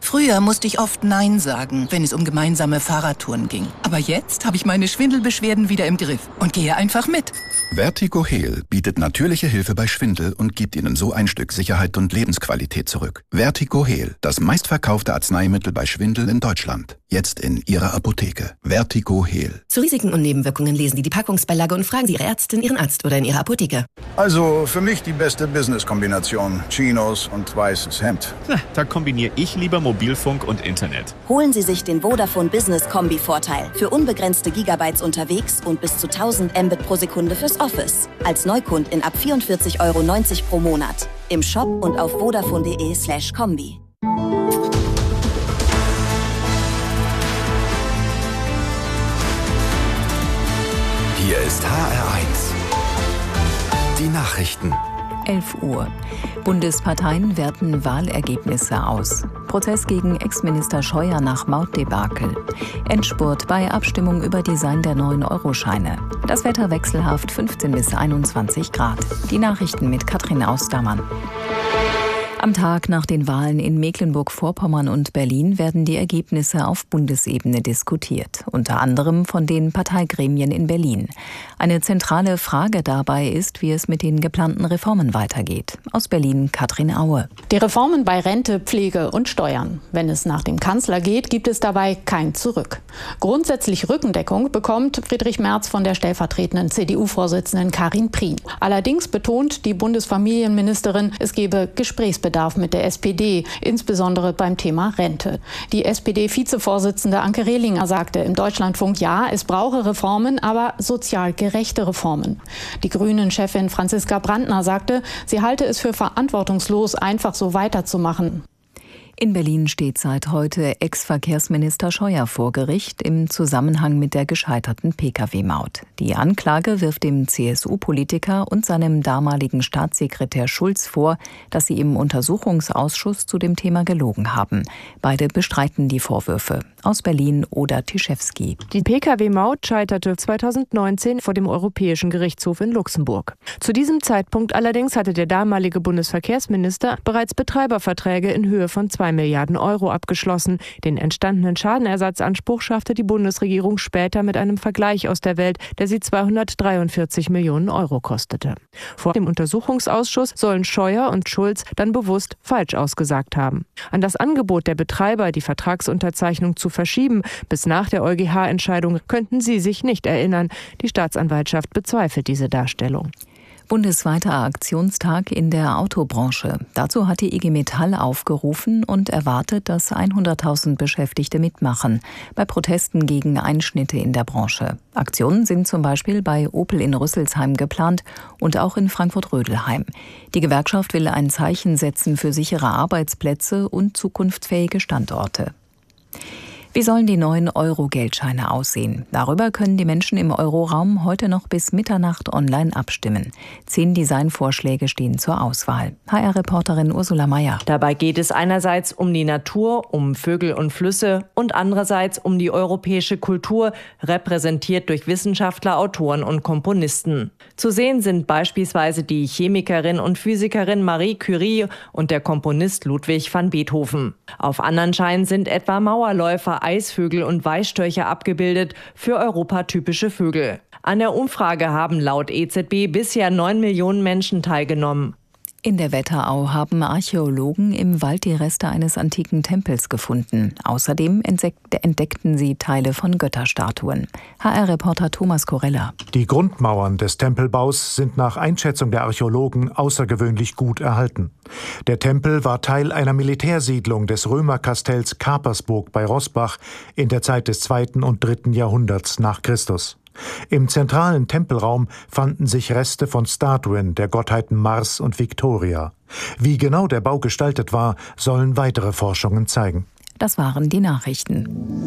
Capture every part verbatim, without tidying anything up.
Früher musste ich oft Nein sagen, wenn es um gemeinsame Fahrradtouren ging. Aber jetzt habe ich meine Schwindelbeschwerden wieder im Griff und gehe einfach mit. Vertigo-Heal bietet natürliche Hilfe bei Schwindel und gibt Ihnen so ein Stück Sicherheit und Lebensqualität zurück. Vertigo-Heal, das meistverkaufte Arzneimittel bei Schwindel in Deutschland. Jetzt in Ihrer Apotheke. Vertigo-Heal. Zu Risiken und Nebenwirkungen lesen Sie die Packungsbeilage und fragen Sie Ihre Ärztin, Ihren Arzt oder in Ihrer Apotheke. Also für mich die beste Business-Kombination. Chinos und weißes Hemd. Na, da kombiniere ich lieber Mobilfunk und Internet. Holen Sie sich den Vodafone Business Kombi-Vorteil. Für unbegrenzte Gigabytes unterwegs und bis zu tausend Mbit pro Sekunde fürs Office. Als Neukundin ab vierundvierzig Euro neunzig pro Monat. Im Shop und auf vodafone.de slash Kombi. Hier ist H R eins. Die Nachrichten. elf Uhr. Bundesparteien werten Wahlergebnisse aus. Prozess gegen Ex-Minister Scheuer nach Mautdebakel. Endspurt bei Abstimmung über Design der neuen Euroscheine. Das Wetter wechselhaft fünfzehn bis einundzwanzig Grad. Die Nachrichten mit Katrin Austermann. Am Tag nach den Wahlen in Mecklenburg-Vorpommern und Berlin werden die Ergebnisse auf Bundesebene diskutiert, unter anderem von den Parteigremien in Berlin. Eine zentrale Frage dabei ist, wie es mit den geplanten Reformen weitergeht. Aus Berlin Katrin Aue. Die Reformen bei Rente, Pflege und Steuern. Wenn es nach dem Kanzler geht, gibt es dabei kein Zurück. Grundsätzlich Rückendeckung bekommt Friedrich Merz von der stellvertretenden C D U-Vorsitzenden Karin Prien. Allerdings betont die Bundesfamilienministerin, es gebe Gesprächsbedarf mit der S P D, insbesondere beim Thema Rente. Die S P D-Vizevorsitzende Anke Rehlinger sagte im Deutschlandfunk, ja, es brauche Reformen, aber sozial gerechte Reformen. Die Grünen-Chefin Franziska Brandner sagte, sie halte es für verantwortungslos, einfach so weiterzumachen. In Berlin steht seit heute Ex-Verkehrsminister Scheuer vor Gericht im Zusammenhang mit der gescheiterten P K W-Maut. Die Anklage wirft dem C S U-Politiker und seinem damaligen Staatssekretär Schulz vor, dass sie im Untersuchungsausschuss zu dem Thema gelogen haben. Beide bestreiten die Vorwürfe. Aus Berlin Oda Tischewski. Die P K W-Maut scheiterte zweitausendneunzehn vor dem Europäischen Gerichtshof in Luxemburg. Zu diesem Zeitpunkt allerdings hatte der damalige Bundesverkehrsminister bereits Betreiberverträge in Höhe von zwei Milliarden Euro abgeschlossen. Den entstandenen Schadenersatzanspruch schaffte die Bundesregierung später mit einem Vergleich aus der Welt, der sie zweihundertdreiundvierzig Millionen Euro kostete. Vor dem Untersuchungsausschuss sollen Scheuer und Schulz dann bewusst falsch ausgesagt haben. An das Angebot der Betreiber, die Vertragsunterzeichnung zu verschieben, bis nach der EuGH-Entscheidung, könnten sie sich nicht erinnern. Die Staatsanwaltschaft bezweifelt diese Darstellung. Bundesweiter Aktionstag in der Autobranche. Dazu hat die I G Metall aufgerufen und erwartet, dass hunderttausend Beschäftigte mitmachen bei Protesten gegen Einschnitte in der Branche. Aktionen sind zum Beispiel bei Opel in Rüsselsheim geplant und auch in Frankfurt-Rödelheim. Die Gewerkschaft will ein Zeichen setzen für sichere Arbeitsplätze und zukunftsfähige Standorte. Wie sollen die neuen Euro-Geldscheine aussehen? Darüber können die Menschen im Euroraum heute noch bis Mitternacht online abstimmen. Zehn Designvorschläge stehen zur Auswahl. H R-Reporterin Ursula Mayer. Dabei geht es einerseits um die Natur, um Vögel und Flüsse und andererseits um die europäische Kultur, repräsentiert durch Wissenschaftler, Autoren und Komponisten. Zu sehen sind beispielsweise die Chemikerin und Physikerin Marie Curie und der Komponist Ludwig van Beethoven. Auf anderen Scheinen sind etwa Mauerläufer, Eisvögel und Weißstörche abgebildet, für Europa typische Vögel. An der Umfrage haben laut E Z B bisher neun Millionen Menschen teilgenommen. In der Wetterau haben Archäologen im Wald die Reste eines antiken Tempels gefunden. Außerdem entdeckten sie Teile von Götterstatuen. H R-Reporter Thomas Korella. Die Grundmauern des Tempelbaus sind nach Einschätzung der Archäologen außergewöhnlich gut erhalten. Der Tempel war Teil einer Militärsiedlung des Römerkastells Kapersburg bei Roßbach in der Zeit des zweiten und dritten Jahrhunderts nach Christus. Im zentralen Tempelraum fanden sich Reste von Statuen der Gottheiten Mars und Victoria. Wie genau der Bau gestaltet war, sollen weitere Forschungen zeigen. Das waren die Nachrichten.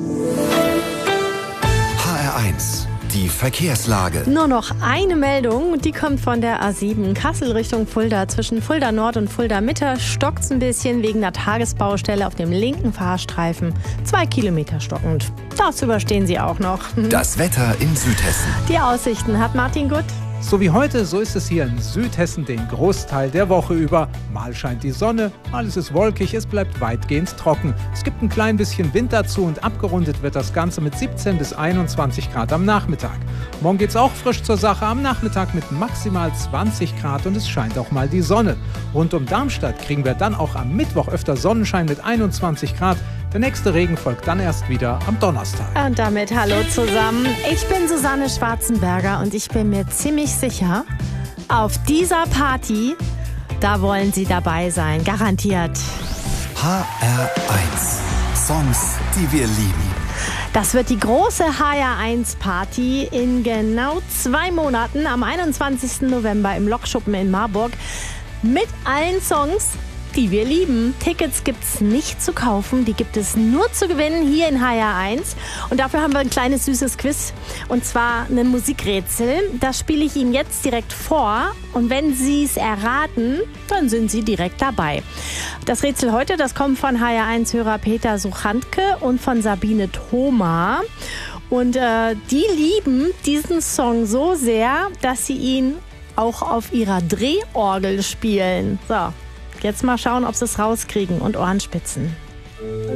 H R eins. Die Verkehrslage. Nur noch eine Meldung, die kommt von der A sieben Kassel Richtung Fulda. Zwischen Fulda Nord und Fulda Mitte stockt's ein bisschen wegen der Tagesbaustelle auf dem linken Fahrstreifen. Zwei Kilometer stockend. Das überstehen Sie auch noch. Das Wetter in Südhessen. Die Aussichten hat Martin Gutt. So wie heute, so ist es hier in Südhessen den Großteil der Woche über. Mal scheint die Sonne, mal ist es wolkig, es bleibt weitgehend trocken. Es gibt ein klein bisschen Wind dazu und abgerundet wird das Ganze mit siebzehn bis einundzwanzig Grad am Nachmittag. Morgen geht's auch frisch zur Sache, am Nachmittag mit maximal zwanzig Grad und es scheint auch mal die Sonne. Rund um Darmstadt kriegen wir dann auch am Mittwoch öfter Sonnenschein mit einundzwanzig Grad. Der nächste Regen folgt dann erst wieder am Donnerstag. Und damit hallo zusammen. Ich bin Susanne Schwarzenberger und ich bin mir ziemlich sicher, auf dieser Party, da wollen Sie dabei sein. Garantiert. H R eins. Songs, die wir lieben. Das wird die große H R eins Party in genau zwei Monaten am einundzwanzigsten November im Lokschuppen in Marburg mit allen Songs, die wir lieben. Tickets gibt's nicht zu kaufen, die gibt es nur zu gewinnen hier in H R eins. Und dafür haben wir ein kleines süßes Quiz und zwar ein Musikrätsel. Das spiele ich Ihnen jetzt direkt vor und wenn Sie es erraten, dann sind Sie direkt dabei. Das Rätsel heute, das kommt von H R eins-Hörer Peter Suchantke und von Sabine Thoma. Und äh, die lieben diesen Song so sehr, dass sie ihn auch auf ihrer Drehorgel spielen. So. Jetzt mal schauen, ob sie es rauskriegen und Ohrenspitzen.